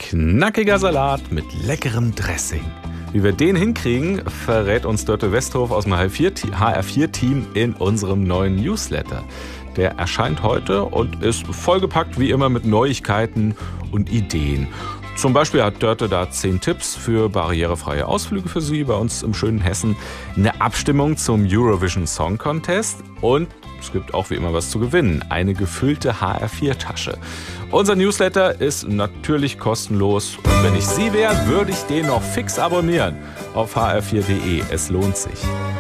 Knackiger Salat mit leckerem Dressing. Wie wir den hinkriegen, verrät uns Dörte Westhof aus dem HR4-Team in unserem neuen Newsletter. Der erscheint heute und ist vollgepackt wie immer mit Neuigkeiten und Ideen. Zum Beispiel hat Dörte da 10 Tipps für barrierefreie Ausflüge für Sie bei uns im schönen Hessen, eine Abstimmung zum Eurovision Song Contest und es gibt auch wie immer was zu gewinnen, eine gefüllte HR4-Tasche. Unser Newsletter ist natürlich kostenlos und wenn ich Sie wäre, würde ich den noch fix abonnieren auf hr4.de. Es lohnt sich.